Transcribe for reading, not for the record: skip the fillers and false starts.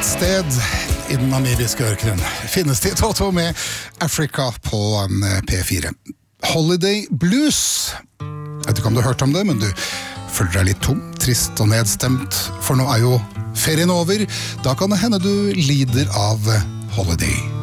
Et sted i den namibiske ørkenen finnes de Toto med Africa på P4. Holiday Blues. Jeg vet ikke om du har hørt om det, men du føler deg litt tom, trist og nedstemt, for nå er jo ferien over. Da kan det hende du lider av holiday